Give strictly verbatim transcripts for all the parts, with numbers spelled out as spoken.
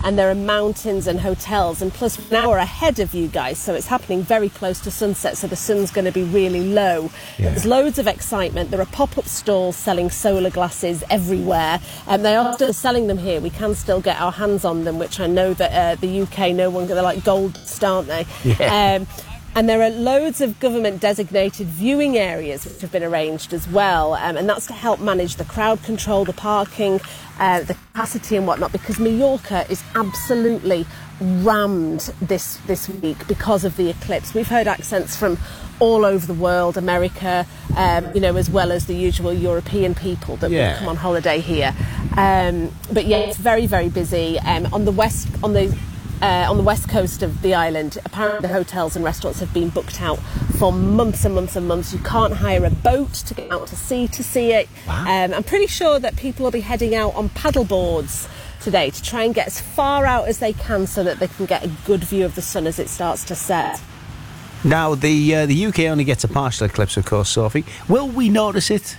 and there are mountains and hotels, and plus an hour ahead of you guys, so it's happening very close to sunset, so the sun's going to be really low. Yeah. There's loads of excitement. There are pop-up stalls selling solar glasses everywhere, and they are still selling them here. We can still get our hands on them, which I know that uh, the U K, no one, they're like gold, aren't they? Yeah. Um, And there are loads of government-designated viewing areas which have been arranged as well, um, and that's to help manage the crowd control, the parking, uh, the capacity and whatnot, because Mallorca is absolutely rammed this, this week because of the eclipse. We've heard accents from all over the world, America, um, you know, as well as the usual European people that yeah. will come on holiday here. Um, but yeah, it's very, very busy. Um, on the west, on the Uh, on the west coast of the island, apparently the hotels and restaurants have been booked out for months and months and months. You can't hire a boat to get out to sea to see it. Wow. Um, I'm pretty sure that people will be heading out on paddle boards today to try and get as far out as they can so that they can get a good view of the sun as it starts to set. Now, the uh, the U K only gets a partial eclipse, of course, Sophie. Will we notice it?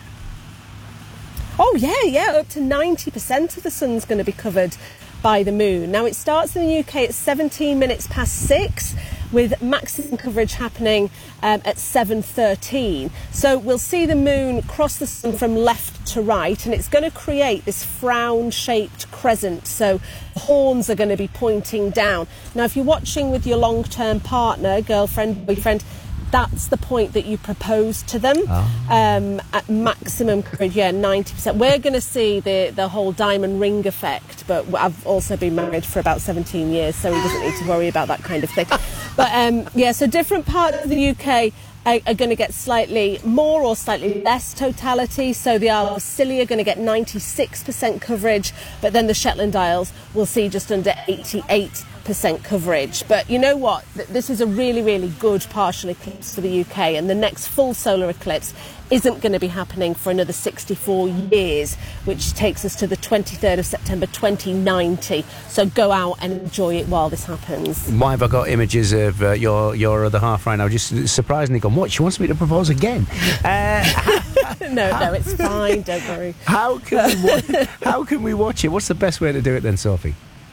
Oh, yeah, yeah. Up to ninety percent of the sun's going to be covered by the moon. Now, it starts in the U K at seventeen minutes past six, with maximum coverage happening um, at seven thirteen. So we'll see the moon cross the sun from left to right, and it's going to create this frown-shaped crescent. So the horns are going to be pointing down. Now, if you're watching with your long-term partner, girlfriend, boyfriend, that's the point that you propose to them. Oh. um, at maximum coverage, yeah, ninety percent. We're going to see the, the whole diamond ring effect, but I've also been married for about seventeen years, so he doesn't need to worry about that kind of thing. But um, yeah, so different parts of the U K are, are going to get slightly more or slightly less totality. So the Isles of Scilly are going to get ninety-six percent coverage, but then the Shetland Isles will see just under eighty-eight percent coverage. But you know what? This is a really, really good partial eclipse for the U K, and the next full solar eclipse isn't going to be happening for another sixty-four years, which takes us to the twenty-third of September twenty ninety. So go out and enjoy it while this happens. Why have I got images of uh, your your other half right now? Just surprisingly gone, what? She wants me to propose again? Uh, no, no, it's fine. Don't worry. How can we wa- how can we watch it? What's the best way to do it then, Sophie?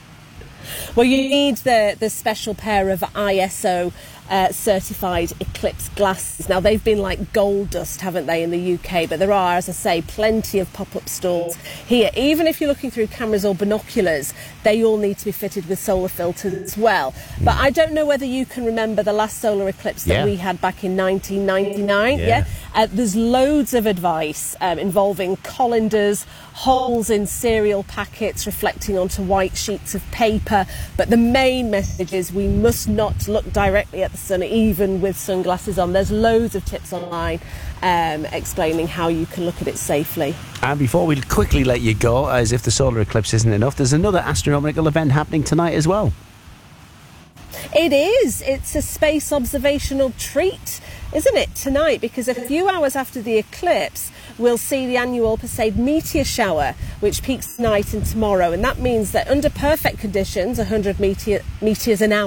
Well, you need the, the special pair of I S O uh, certified eclipse glasses. Now, they've been like gold dust, haven't they, in the U K? But there are, as I say, plenty of pop-up stalls here. Even if you're looking through cameras or binoculars, they all need to be fitted with solar filters as well. But I don't know whether you can remember the last solar eclipse that yeah. we had back in nineteen ninety-nine. Yeah. yeah? Uh, there's loads of advice um, involving colanders, holes in cereal packets reflecting onto white sheets of paper. But the main message is we must not look directly at the sun, even with sunglasses on. There's loads of tips online um, explaining how you can look at it safely. And before we quickly let you go, as if the solar eclipse isn't enough, there's another astronomical event happening tonight as well. It is. It's a space observational treat, isn't it, tonight? Because a few hours after the eclipse, we'll see the annual Perseid meteor shower, which peaks tonight and tomorrow. And that means that under perfect conditions, one hundred meteor, meteors an hour,